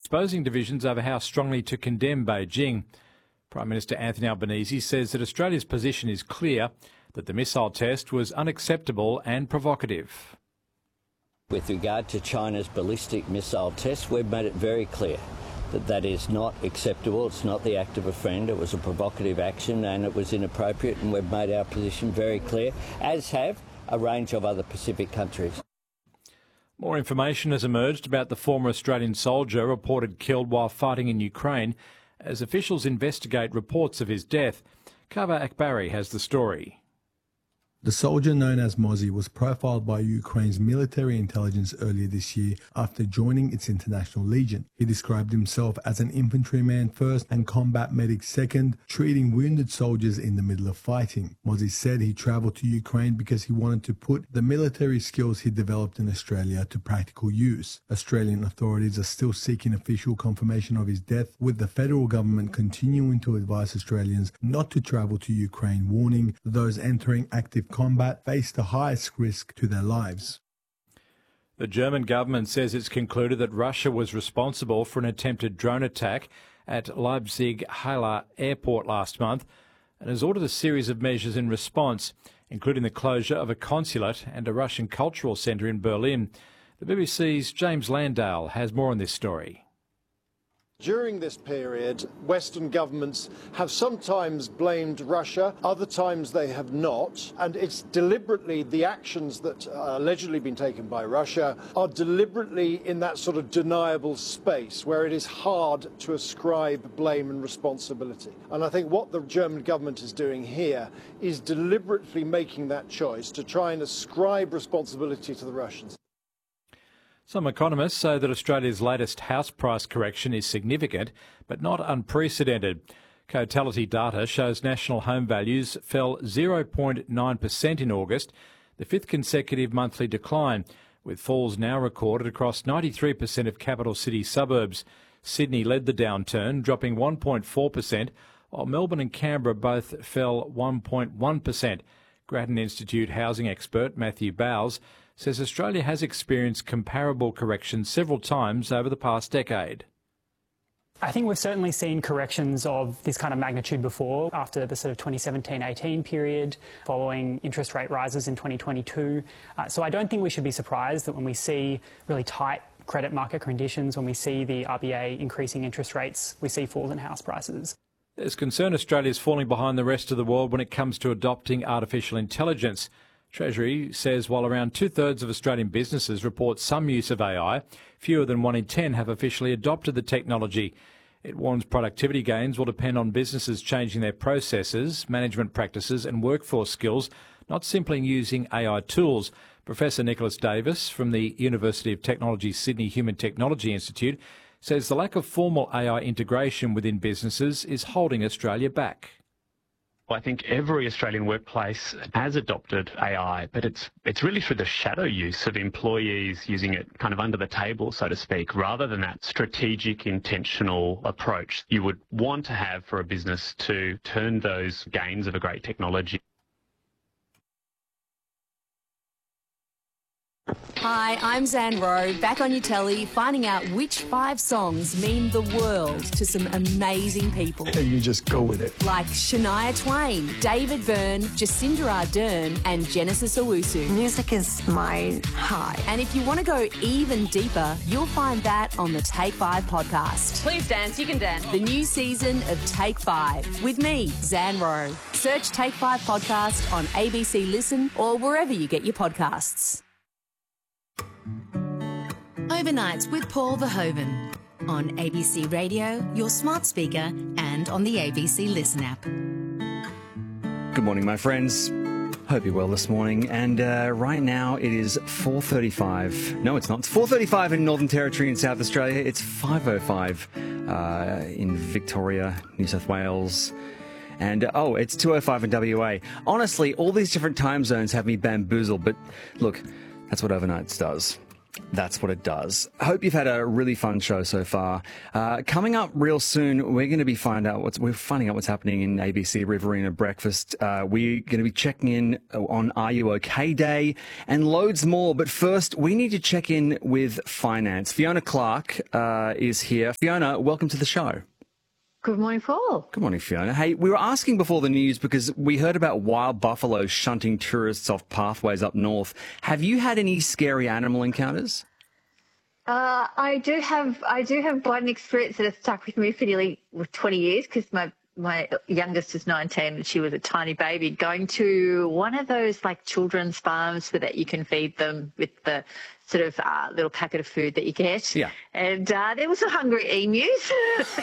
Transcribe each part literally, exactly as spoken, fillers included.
exposing divisions over how strongly to condemn Beijing. Prime Minister Anthony Albanese says that Australia's position is clear, that the missile test was unacceptable and provocative. With regard to China's ballistic missile test, we've made it very clear that that is not acceptable. It's not the act of a friend. It was a provocative action and it was inappropriate, and we've made our position very clear, as have a range of other Pacific countries. More information has emerged about the former Australian soldier reported killed while fighting in Ukraine as officials investigate reports of his death. Kava Akbari has the story. The soldier known as Mozzie was profiled by Ukraine's military intelligence earlier this year after joining its international legion. He described himself as an infantryman first and combat medic second, treating wounded soldiers in the middle of fighting. Mozzie said he travelled to Ukraine because he wanted to put the military skills he developed in Australia to practical use. Australian authorities are still seeking official confirmation of his death, with the federal government continuing to advise Australians not to travel to Ukraine, warning those entering active combat face the highest risk to their lives. The German government says it's concluded that Russia was responsible for an attempted drone attack at Leipzig-Halle airport last month and has ordered a series of measures in response, including the closure of a consulate and a Russian cultural centre in Berlin. The B B C's James Landale has more on this story. During this period, Western governments have sometimes blamed Russia, other times they have not, and it's deliberately the actions that are allegedly been taken by Russia are deliberately in that sort of deniable space where it is hard to ascribe blame and responsibility. And I think what the German government is doing here is deliberately making that choice to try and ascribe responsibility to the Russians. Some economists say that Australia's latest house price correction is significant, but not unprecedented. Cotality data shows national home values fell zero point nine percent in August, the fifth consecutive monthly decline, with falls now recorded across ninety-three percent of capital city suburbs. Sydney led the downturn, dropping one point four percent, while Melbourne and Canberra both fell one point one percent. Grattan Institute housing expert Matthew Bowles says Australia has experienced comparable corrections several times over the past decade. I think we've certainly seen corrections of this kind of magnitude before, after the sort of twenty seventeen eighteen period, following interest rate rises in twenty twenty-two. Uh, so I don't think we should be surprised that when we see really tight credit market conditions, when we see the R B A increasing interest rates, we see falls in house prices. There's concern Australia is falling behind the rest of the world when it comes to adopting artificial intelligence. Treasury says while around two-thirds of Australian businesses report some use of A I, fewer than one in ten have officially adopted the technology. It warns productivity gains will depend on businesses changing their processes, management practices and workforce skills, not simply using A I tools. Professor Nicholas Davis from the University of Technology Sydney Human Technology Institute says the lack of formal A I integration within businesses is holding Australia back. I think every Australian workplace has adopted A I, but it's it's really through the shadow use of employees using it kind of under the table, so to speak, rather than that strategic, intentional approach you would want to have for a business to turn those gains of a great technology. Hi, I'm Zan Rowe, back on your telly, finding out which five songs mean the world to some amazing people. And you just go with it. Like Shania Twain, David Byrne, Jacinda Ardern and Genesis Owusu. Music is my high. And if you want to go even deeper, you'll find that on the Take Five podcast. Please dance, you can dance. The new season of Take Five with me, Zan Rowe. Search Take Five podcast on A B C Listen or wherever you get your podcasts. Overnights with Paul Verhoeven on A B C Radio, your smart speaker, and on the A B C Listen app. Good morning, my friends. Hope you're well this morning. And uh, right now it is four thirty-five. No, it's not. It's four thirty-five in Northern Territory in South Australia. It's five oh five uh, in Victoria, New South Wales. And, uh, oh, it's two oh five in W A. Honestly, all these different time zones have me bamboozled. But look, that's what Overnights does. That's what it does. I hope you've had a really fun show so far. Uh, coming up real soon, we're going to be find out what's we're finding out what's happening in A B C Riverina Breakfast. Uh, we're going to be checking in on Are You OK Day and loads more. But first, we need to check in with finance. Fiona Clark uh, is here. Fiona, welcome to the show. Good morning, Paul. Good morning, Fiona. Hey, we were asking before the news because we heard about wild buffalo shunting tourists off pathways up north. Have you had any scary animal encounters? Uh, I do have I do have one experience that has stuck with me for nearly twenty years because my my youngest is nineteen and she was a tiny baby, going to one of those like children's farms so that you can feed them with the sort of uh, little packet of food that you get. Yeah. And uh, there was a hungry emus.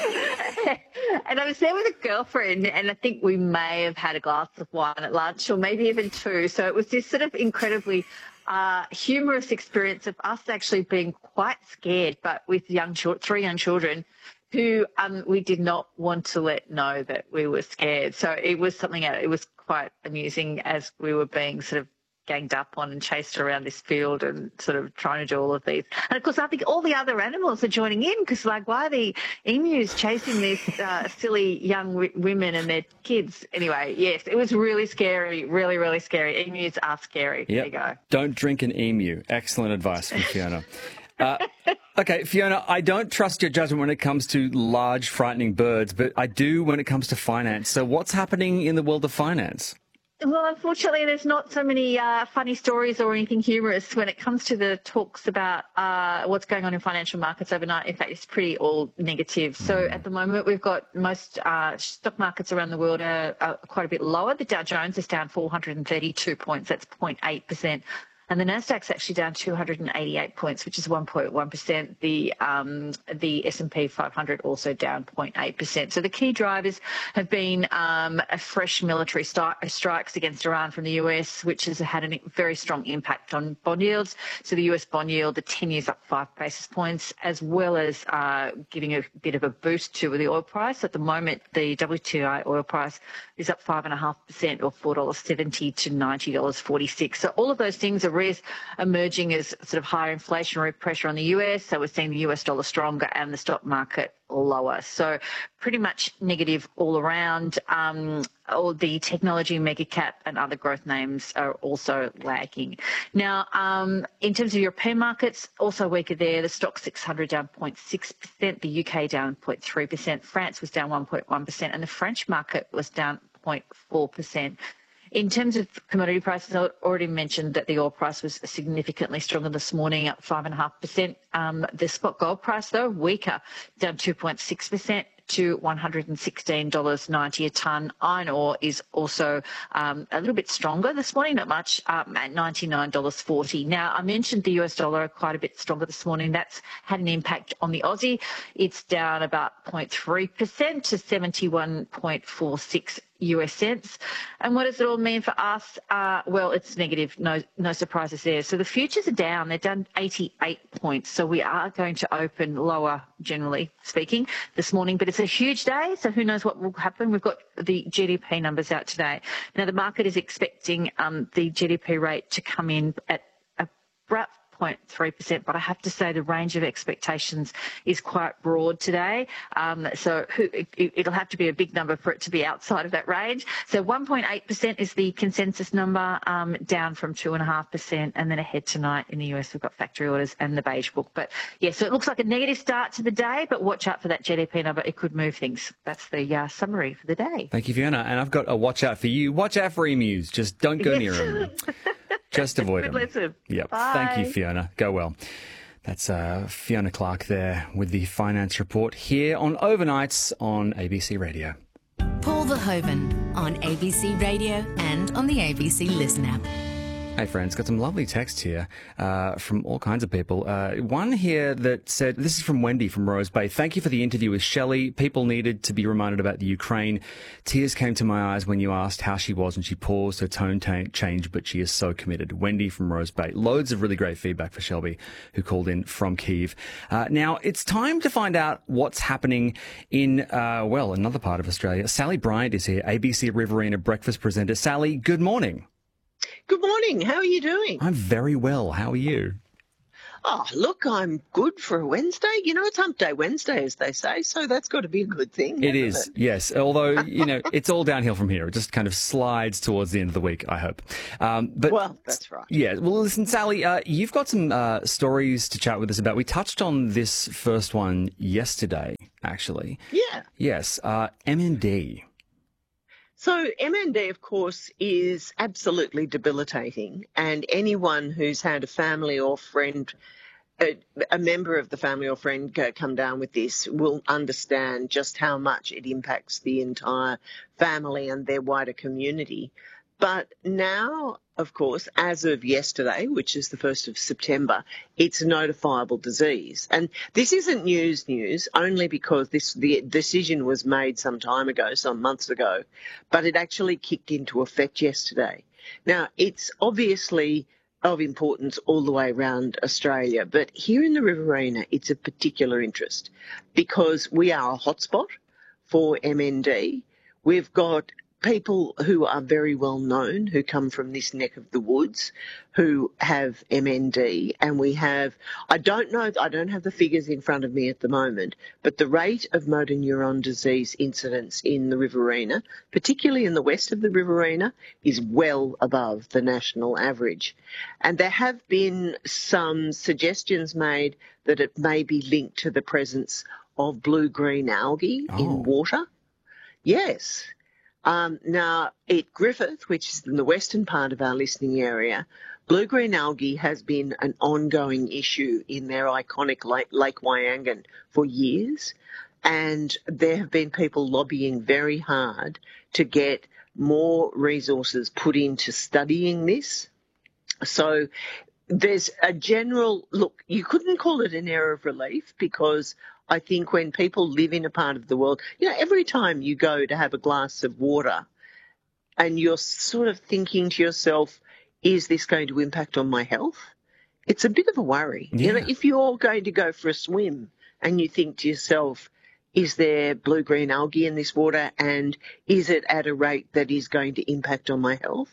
And I was there with a girlfriend and I think we may have had a glass of wine at lunch or maybe even two. So it was this sort of incredibly uh, humorous experience of us actually being quite scared, but with young children, three young children, who um, we did not want to let know that we were scared. So it was something, it was quite amusing as we were being sort of ganged up on and chased around this field and sort of trying to do all of these. And, of course, I think all the other animals are joining in because, like, why are the emus chasing these uh, silly young w- women and their kids? Anyway, yes, it was really scary, really, really scary. Emus are scary. Yep. There you go. Don't drink an emu. Excellent advice from Fiona. Uh, okay, Fiona, I don't trust your judgment when it comes to large, frightening birds, but I do when it comes to finance. So what's happening in the world of finance? Well, unfortunately, there's not so many uh, funny stories or anything humorous when it comes to the talks about uh, what's going on in financial markets overnight. In fact, it's pretty all negative. Mm. So at the moment, we've got most uh, stock markets around the world are, are quite a bit lower. The Dow Jones is down four hundred thirty-two points. That's zero point eight percent. And the Nasdaq's actually down two hundred eighty-eight points, which is one point one percent. The um, the S and P five hundred also down zero point eight percent. So the key drivers have been um, a fresh military stri- strikes against Iran from the U S, which has had a very strong impact on bond yields. So the U S bond yield, the ten years up five basis points, as well as uh, giving a bit of a boost to the oil price. At the moment, the W T I oil price is up five point five percent or four dollars seventy to ninety dollars forty-six. So all of those things are emerging as sort of higher inflationary pressure on the U S. So we're seeing the U S dollar stronger and the stock market lower. So pretty much negative all around. Um, all the technology, mega cap and other growth names are also lagging. Now, um, in terms of European markets, also weaker there. The stock six hundred down zero point six percent, the U K down zero point three percent, France was down one point one percent, and the French market was down zero point four percent. In terms of commodity prices, I already mentioned that the oil price was significantly stronger this morning, up five point five percent. Um, the spot gold price, though, weaker, down two point six percent to one hundred sixteen dollars ninety a tonne. Iron ore is also um, a little bit stronger this morning, not much, um, at ninety-nine dollars forty. Now, I mentioned the U S dollar quite a bit stronger this morning. That's had an impact on the Aussie. It's down about zero point three percent to seventy-one point four six U S cents. And what does it all mean for us? Uh, well, it's negative, no no surprises there. So the futures are down. They're down eighty-eight points. So we are going to open lower, generally speaking, this morning. But it's a huge day, so who knows what will happen. We've got the G D P numbers out today. Now, the market is expecting um, the G D P rate to come in at about zero point three percent, but I have to say the range of expectations is quite broad today. Um, so who, it, it'll have to be a big number for it to be outside of that range. So one point eight percent is the consensus number, um, down from two point five percent. And then ahead tonight in the U S, we've got factory orders and the beige book. But yeah, so it looks like a negative start to the day, but watch out for that G D P number. It could move things. That's the uh, summary for the day. Thank you, Fiona. And I've got a watch out for you. Watch out for emus. Just don't go near them. Just avoid them. Listen. Yep. Bye. Thank you, Fiona. Go well. That's uh, Fiona Clark there with the Finance Report here on Overnights on A B C Radio. Paul Verhoeven on A B C Radio and on the A B C Listen app. Hey friends, got some lovely texts here uh, from all kinds of people. Uh, one here that said, this is from Wendy from Rose Bay. Thank you for the interview with Shelley. People needed to be reminded about the Ukraine. Tears came to my eyes when you asked how she was and she paused. Her tone t- changed, but she is so committed. Wendy from Rose Bay. Loads of really great feedback for Shelby, who called in from Kyiv. Uh, now, it's time to find out what's happening in, uh, well, another part of Australia. Sally Bryant is here, A B C Riverina breakfast presenter. Sally, good morning. Good morning. How are you doing? I'm very well. How are you? oh, look, I'm good for a Wednesday. You know, it's Hump Day Wednesday, as they say, so that's got to be a good thing. It is, it? yes. Although, you know, it's all downhill from here. It just kind of slides towards the end of the week, I hope. Um, but well, that's right. Yeah. Well, listen, Sally, uh, you've got some uh, stories to chat with us about. We touched on this first one yesterday, actually. Yeah. Yes. Uh, M N D. So M N D, of course, is absolutely debilitating, and anyone who's had a family or friend, a, a member of the family or friend go, come down with this will understand just how much it impacts the entire family and their wider community. But now, of course, as of yesterday, which is the first of September, it's a notifiable disease. And this isn't news news only because this the decision was made some time ago, some months ago, but it actually kicked into effect yesterday. Now, it's obviously of importance all the way around Australia, but here in the Riverina, it's of particular interest because we are a hotspot for M N D. We've got people who are very well known, who come from this neck of the woods, who have M N D, and we have, I don't know, I don't have the figures in front of me at the moment, but the rate of motor neuron disease incidence in the Riverina, particularly in the west of the Riverina, is well above the national average. And there have been some suggestions made that it may be linked to the presence of blue-green algae oh. in water. Yes. Um, now, at Griffith, which is in the western part of our listening area, blue-green algae has been an ongoing issue in their iconic Lake, Lake Wyangan for years, and there have been people lobbying very hard to get more resources put into studying this. So there's a general, look, you couldn't call it an air of relief because I think when people live in a part of the world, you know, every time you go to have a glass of water and you're sort of thinking to yourself, is this going to impact on my health? It's a bit of a worry. Yeah. You know, if you're going to go for a swim and you think to yourself, is there blue-green algae in this water and is it at a rate that is going to impact on my health?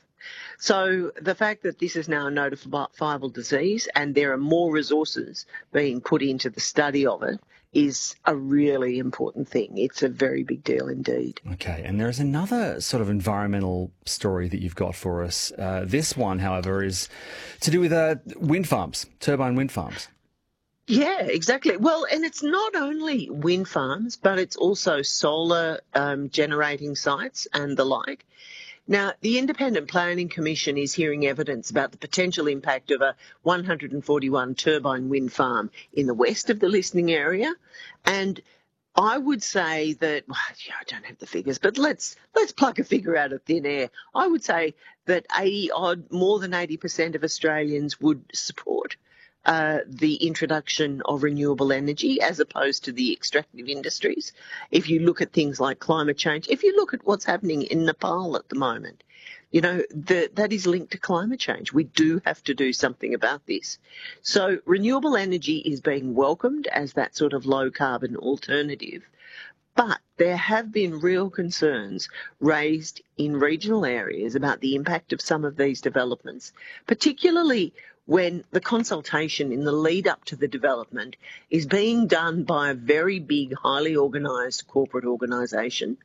So the fact that this is now a notifiable disease and there are more resources being put into the study of it is a really important thing. It's a very big deal indeed. Okay, and there's another sort of environmental story that you've got for us. Uh, this one, however, is to do with uh, wind farms, turbine wind farms. Yeah, exactly. Well, and it's not only wind farms, but it's also solar um, generating sites and the like. Now, the Independent Planning Commission is hearing evidence about the potential impact of a one hundred forty-one turbine wind farm in the west of the listening area. And I would say that, well, yeah, I don't have the figures, but let's let's pluck a figure out of thin air. I would say that eighty odd, more than eighty percent of Australians would support Uh, the introduction of renewable energy as opposed to the extractive industries. If you look at things like climate change, if you look at what's happening in Nepal at the moment, you know, the, that is linked to climate change. We do have to do something about this. So renewable energy is being welcomed as that sort of low carbon alternative. But there have been real concerns raised in regional areas about the impact of some of these developments, particularly when the consultation in the lead up to the development is being done by a very big, highly organised corporate organisation.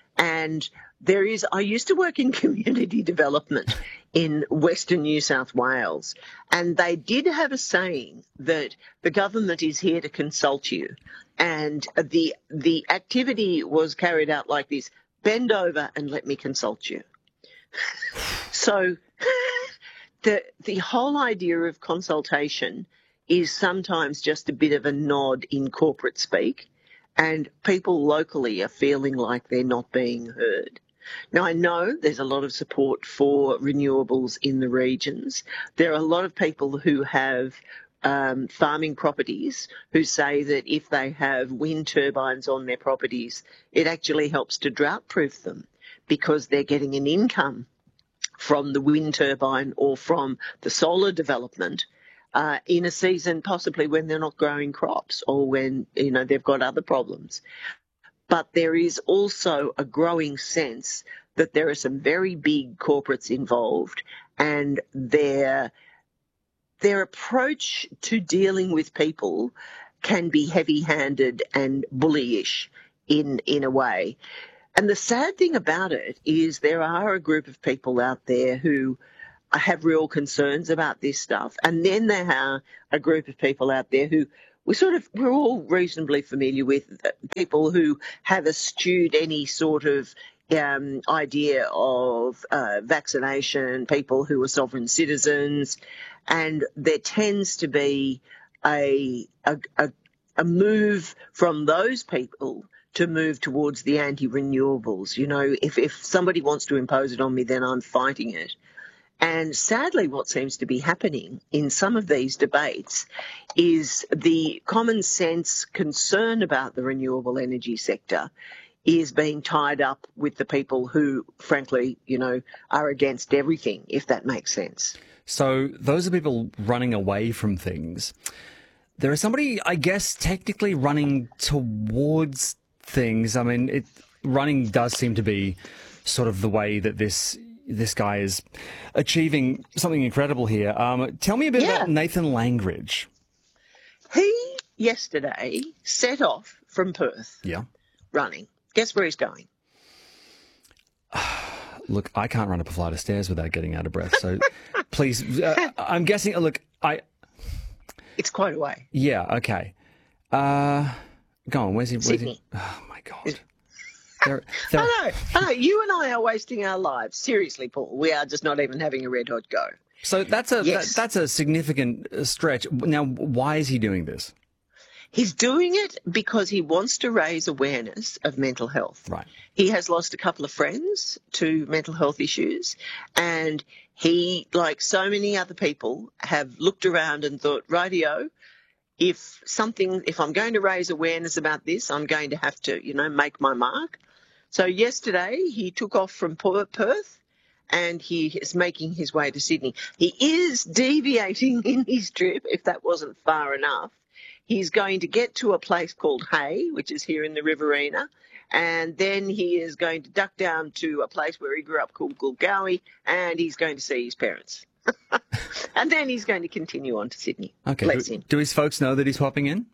And there is, I used to work in community development in Western New South Wales, and they did have a saying that the government is here to consult you. And the the activity was carried out like this: bend over and let me consult you. So the the whole idea of consultation is sometimes just a bit of a nod in corporate speak, and people locally are feeling like they're not being heard. Now, I know there's a lot of support for renewables in the regions. There are a lot of people who have um, farming properties who say that if they have wind turbines on their properties, it actually helps to drought-proof them because they're getting an income from the wind turbine or from the solar development uh, in a season possibly when they're not growing crops or when, you know, they've got other problems. But there is also a growing sense that there are some very big corporates involved and they're their approach to dealing with people can be heavy-handed and bullyish in, in a way. And the sad thing about it is there are a group of people out there who have real concerns about this stuff. And then there are a group of people out there who we sort of, we're all reasonably familiar with, people who have eschewed any sort of um, idea of uh, vaccination, people who are sovereign citizens. And there tends to be a, a, a, a move from those people to move towards the anti-renewables. You know, if, if somebody wants to impose it on me, then I'm fighting it. And sadly, what seems to be happening in some of these debates is the common sense concern about the renewable energy sector is being tied up with the people who, frankly, you know, are against everything, if that makes sense. So those are people running away from things. There is somebody, I guess, technically running towards things. I mean, it, running does seem to be sort of the way that this this guy is achieving something incredible here. Um, tell me a bit Yeah. about Nathan Langridge. He yesterday set off from Perth Yeah. running. Guess where he's going? Look, I can't run up a flight of stairs without getting out of breath. So please, uh, I'm guessing, look, I... It's quite a way. Yeah, okay. Uh, go on, where's he? Where's he? Sydney. Oh, my God. There, there, I know, I know. You and I are wasting our lives. Seriously, Paul. We are just not even having a red hot go. So that's a Yes. that, that's a significant uh, stretch. Now, why is he doing this? He's doing it because he wants to raise awareness of mental health. Right. He has lost a couple of friends to mental health issues, and he, like so many other people, have looked around and thought, rightio, if something, if I'm going to raise awareness about this, I'm going to have to, you know, make my mark. So yesterday he took off from Perth and he is making his way to Sydney. He is deviating in his trip, if that wasn't far enough. He's going to get to a place called Hay, which is here in the Riverina, and then he is going to duck down to a place where he grew up called Gulgowie, and he's going to see his parents. And then he's going to continue on to Sydney. Okay. Bless Do, him. do his folks know that he's popping in?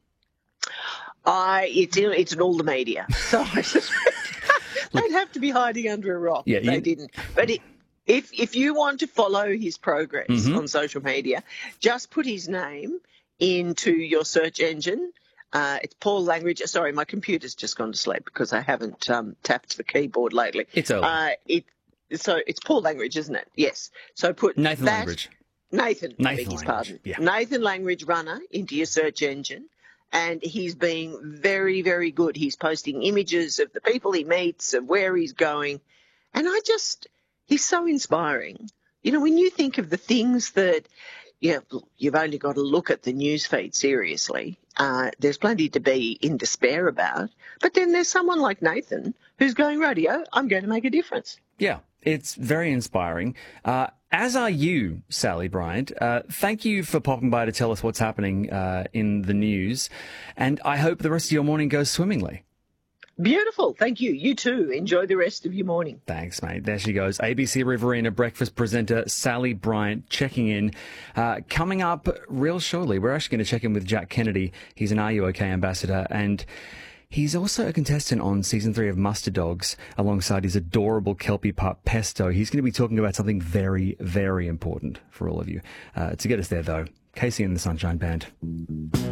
I, it's, in, it's in all the media, so I suspect they'd have to be hiding under a rock Yeah, if they you- didn't. But it, if if you want to follow his progress Mhm. on social media, just put his name into your search engine. Uh, it's Paul Langridge. Sorry, my computer's just gone to sleep because I haven't um, tapped the keyboard lately. It's early. Uh, it, so it's Paul Langridge, isn't it? Yes. So put Nathan that, Langridge. Nathan, I Nathan beg his Langridge, pardon. yeah. Nathan Langridge runner into your search engine. And he's being very, very good. He's posting images of the people he meets, of where he's going. And I just, he's so inspiring. You know, when you think of the things that, yeah, you've only got to look at the news feed seriously. Uh, there's plenty to be in despair about. But then there's someone like Nathan who's going, radio, I'm going to make a difference. Yeah, it's very inspiring. Uh, as are you, Sally Bryant. Uh, thank you for popping by to tell us what's happening uh, in the news. And I hope the rest of your morning goes swimmingly. Beautiful. Thank you. You too. Enjoy the rest of your morning. Thanks, mate. There she goes. A B C Riverina breakfast presenter Sally Bryant checking in. Uh, coming up real shortly, we're actually going to check in with Jack Kennedy. He's an Are You OK ambassador, and he's also a contestant on season three of Muster Dogs alongside his adorable Kelpie pup Pesto. He's going to be talking about something very, very important for all of you. Uh, to get us there, though, Casey and the Sunshine Band.